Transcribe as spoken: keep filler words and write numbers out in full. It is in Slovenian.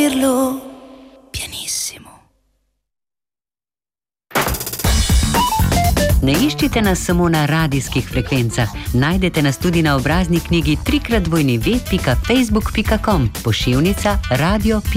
dirlo pianissimo. Ne iščite nas samo na radijskih frekvencah, najdete nas tudi na obrazni knjigi tri krat dvojni ve pika facebook pika com, pošiljnica radio.